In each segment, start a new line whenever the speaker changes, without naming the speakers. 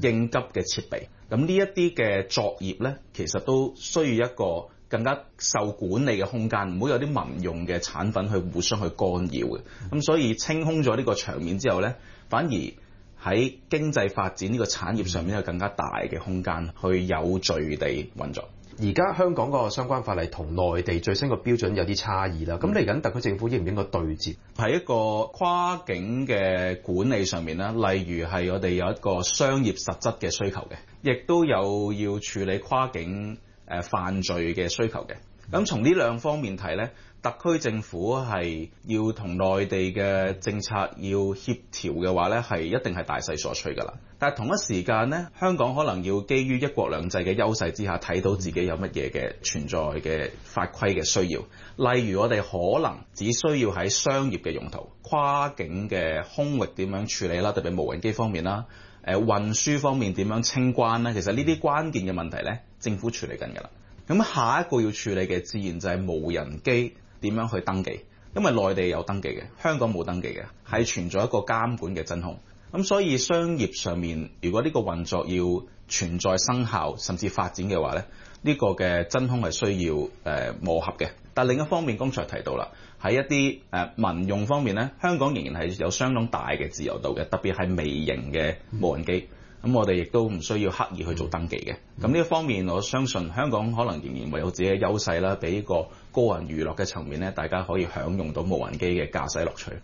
應急嘅設備。咁呢一啲嘅作業咧，其實都需要一個更加受管理嘅空間，唔好有啲民用嘅產品去互相去干擾嘅。咁所以清空咗呢個場面之後咧，反而喺經濟發展呢個產業上面有更加大嘅空間去有序地運作。
而家香港個相關法例同內地最新個標準有啲差異啦。咁嚟緊特區政府應唔應該對接？
喺一個跨境嘅管理上面啦，例如係我哋有一個商業實質嘅需求嘅，亦都有要處理跨境犯罪嘅需求嘅。咁從呢兩方面睇呢，特區政府係要同內地嘅政策要協調嘅話呢，係一定係大勢所趨㗎啦。但係同一時間呢，香港可能要基於一國兩制嘅優勢之下，睇到自己有乜嘢嘅存在嘅法規嘅需要。例如我哋可能只需要喺商業嘅用途、跨境嘅空域點樣處理啦，特別無人機方面啦，運輸方面點樣清關呢？其實呢啲關鍵嘅問題呢，政府處理緊㗎啦。咁下一個要處理嘅自然就係無人機點樣去登記，因為內地有登記嘅，香港冇登記嘅，係存在一個監管嘅真空。咁所以商業上面，如果呢個運作要存在生效甚至發展嘅話咧，呢個嘅真空係需要磨合嘅。但另一方面，剛才提到啦，喺一啲民用方面咧，香港仍然係有相當大嘅自由度嘅，特別係微型嘅無人機。咁我哋亦都唔需要刻意去做登記嘅。咁呢一方面，我相信香港可能仍然會有自己嘅優勢啦，俾個個人娛樂嘅層面咧，大家可以享用到無人機嘅駕駛樂趣。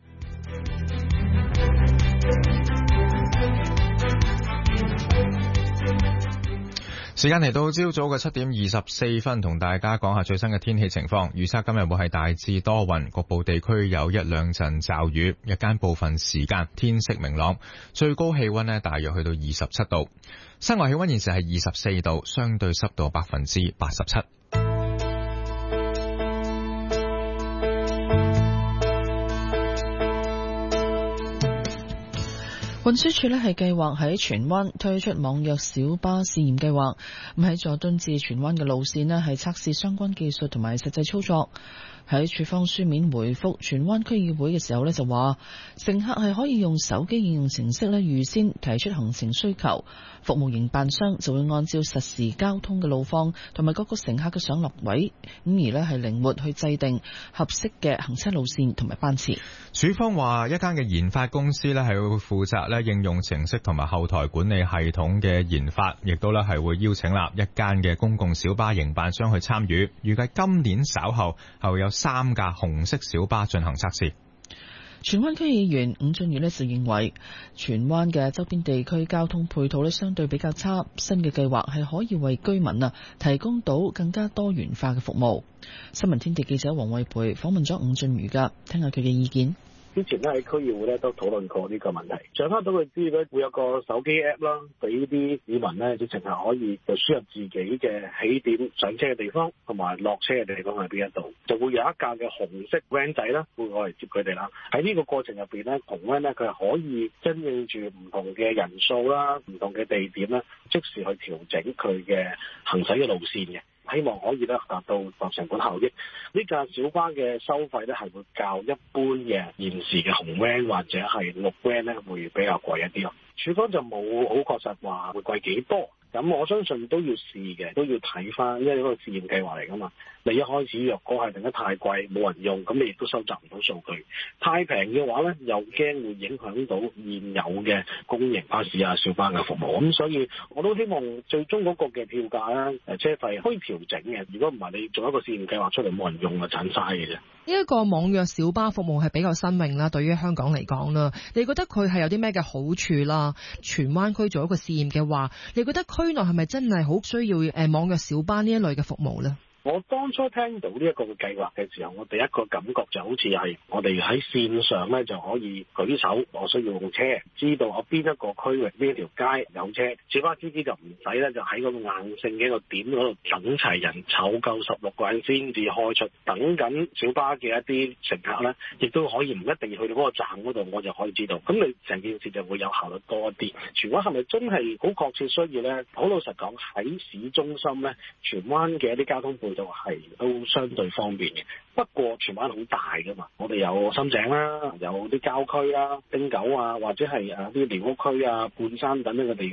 時間嚟到朝早嘅7:24，同大家講下最新嘅天氣情況。預測今日會係大致多雲，局部地區有一兩陣驟雨，日間部分時間天色明朗，最高氣溫大約去到27度。室外氣溫現時係24度，相對濕度87%。
運輸署係計劃喺荃灣推出網約小巴試驗計劃，咁喺佐敦至荃灣嘅路線係測試相關技術同埋實際操作。喺署方書面回覆荃灣區議會嘅時候就話，乘客係可以用手機應用程式預先提出行程需求，服務營辦商就會按照實時交通嘅路況同埋各個乘客嘅上落位，咁而係靈活去制定合適嘅行車路線同埋班次。
署方話，一間嘅研發公司係會負責應用程式同埋後台管理系統嘅研發，亦都係會邀請一間嘅公共小巴營辦商去參與。預計今年稍後係會有3架紅色小巴進行測試。
荃灣區議員伍俊宇就認為，荃灣嘅周邊地區交通配套相對比較差，新嘅計劃係可以為居民提供到更加多元化嘅服務。新聞天地記者黃慧培訪問咗伍俊宇㗎，聽下佢嘅意見。
之前喺區議會都討論過呢個問題，掌握到佢知咧會有個手機 app 啦，俾啲市民咧直情係可以就輸入自己嘅起點、上車嘅地方同埋落車嘅地方喺邊一度，就會有一架嘅紅色 van 仔啦，會過嚟接佢哋啦。喺呢個過程入邊咧，紅 van 咧佢係可以因應住唔同嘅人數啦、唔同嘅地點啦，即時去調整佢嘅行駛嘅路線嘅。希望可以咧達到成本效益。呢架小巴嘅收費咧係會較一般嘅現時嘅紅 van 或者係綠 van 咧會比較貴一啲咯。署方就冇好確實話會貴幾多，咁我相信都要試嘅，都要睇翻，因為呢個試驗計劃嚟噶嘛。你一開始若果係定得太貴，冇人用，咁你亦都收集唔到數據。太平嘅話咧，又驚會影響到現有嘅公營巴士啊、小巴嘅服務。咁所以我都希望最終嗰個嘅票價咧、車費可以調整嘅。如果唔係，你做一個試驗計劃出嚟冇人用啊，盞嘥嘅啫。
呢一個網約小巴服務係比較新穎啦，對於香港嚟講啦，你覺得佢係有啲咩嘅好處啦？荃灣區做一個試驗嘅話，你覺得區內係咪真係好需要網約小巴呢一類嘅服務呢？
我當初聽到呢一個嘅計劃嘅時候，我第一個感覺就好似係我哋喺線上咧就可以舉手，我需要用車，知道我邊一個區域邊一條街有車，小巴司機就唔使咧就喺個硬性嘅一個點嗰度等齊人湊夠16個人先至開出，等緊小巴嘅一啲乘客咧，亦都可以唔一定要去到嗰個站嗰度，我就可以知道，咁你成件事就會有效率多一啲。荃灣係咪真係好確切需要咧？好老實講，喺市中心咧，荃灣嘅一啲交通配套係都相對方便嘅，不過荃灣好大噶嘛，我哋有深井啦，有啲郊區啦、汀九啊，或者係啲寮屋區啊、半山等等嘅地